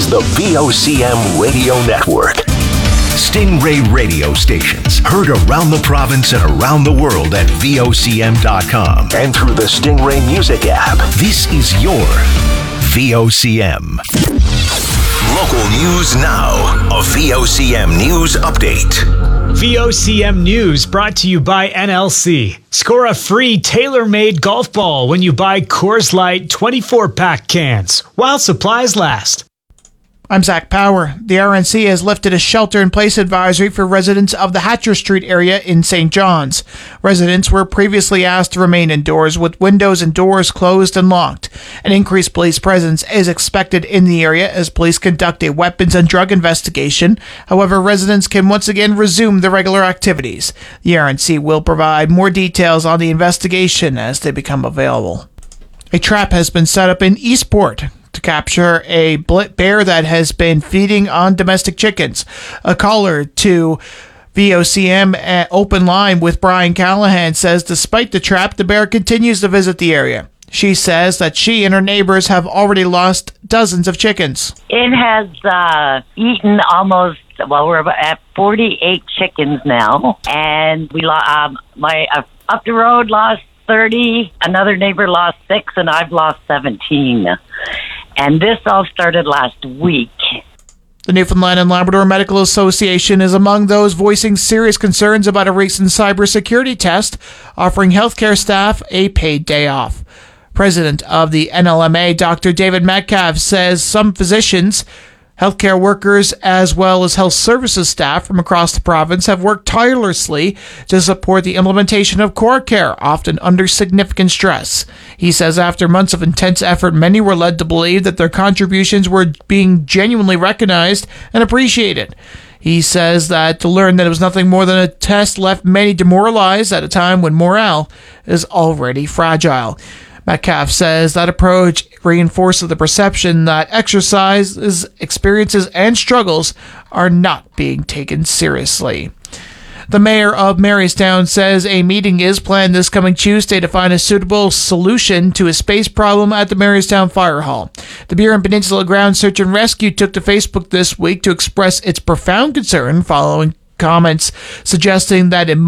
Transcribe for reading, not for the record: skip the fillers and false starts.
is the VOCM Radio Network. Stingray radio stations heard around the province and around the world at VOCM.com and through the Stingray Music app. This is your VOCM. Local news now. A VOCM News Update. VOCM News brought to you by NLC. Score a free tailor-made golf ball when you buy Coors Light 24-pack cans while supplies last. I'm Zach Power. The RNC has lifted a shelter-in-place advisory for residents of the Hatcher Street area in St. John's. Residents were previously asked to remain indoors with windows and doors closed and locked. An increased police presence is expected in the area as police conduct a weapons and drug investigation. However, residents can once again resume their regular activities. The RNC will provide more details on the investigation as they become available. A trap has been set up in Eastport to capture a bear that has been feeding on domestic chickens. A caller to VOCM at Open Line with Brian Callahan says despite the trap, the bear continues to visit the area. She says that she and her neighbors have already lost dozens of chickens. It has eaten almost, we're at 48 chickens now. And we my up the road lost 30, another neighbor lost 6, and I've lost 17. And this all started last week. The Newfoundland and Labrador Medical Association is among those voicing serious concerns about a recent cybersecurity test offering healthcare staff a paid day off. President of the NLMA, Dr. David Metcalf, says some physicians, healthcare workers, as well as health services staff from across the province have worked tirelessly to support the implementation of core care, often under significant stress. He says after months of intense effort, many were led to believe that their contributions were being genuinely recognized and appreciated. He says that to learn that it was nothing more than a test left many demoralized at a time when morale is already fragile. Metcalf says that approach reinforces the perception that exercises, experiences, and struggles are not being taken seriously. The mayor of Marystown says a meeting is planned this coming Tuesday to find a suitable solution to a space problem at the Marystown Fire Hall. The Burin Peninsula Ground Search and Rescue took to Facebook this week to express its profound concern following comments suggesting that it